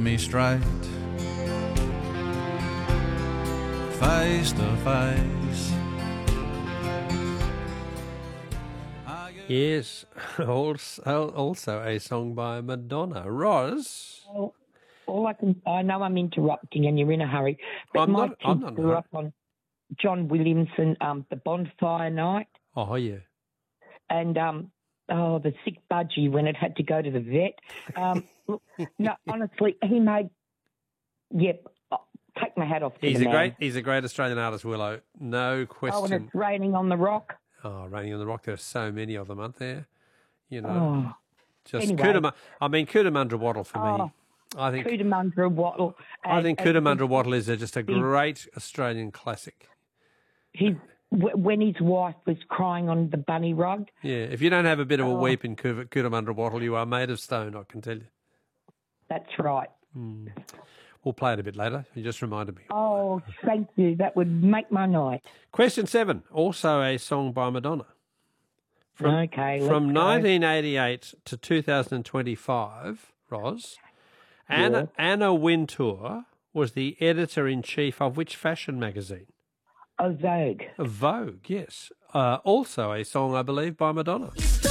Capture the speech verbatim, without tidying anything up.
me straight, face to face. Yes, also, also a song by Madonna. Roz? Well, all I can, I know I'm interrupting and you're in a hurry, but I'm my not- I'm kids not in a grew hurry. up on John Williamson, um, The Bonfire Night, Oh, yeah. and um, oh, the sick budgie when it had to go to the vet. Um, look, no, honestly, he made, yep, oh, take my hat off to He's the a man. great he's a great Australian artist, Willow. No Oh, and question. it's raining on the rock. Oh, Raining on the Rock, there are so many of them, aren't there? You know, Oh, just anyway. Cootamundra. I mean, Cootamundra Wattle for me. Oh, I think Cootamundra Wattle. I and- think and Cootamundra Wattle is a, just a he- great Australian classic. His, w- when his wife was crying on the bunny rug. Yeah, if you don't have a bit of a Oh. weep in Coo- Cootamundra Wattle, you are made of stone, I can tell you. That's right. We'll play it a bit later. You just reminded me. Oh, thank you. That would make my night. Question seven, also a song by Madonna. From, Okay, let's From go. nineteen eighty-eight to two thousand twenty-five, Roz, Anna, Anna Wintour was the editor-in-chief of which fashion magazine? Oh, Vogue. Of Vogue, yes. Uh, also a song, I believe, by Madonna.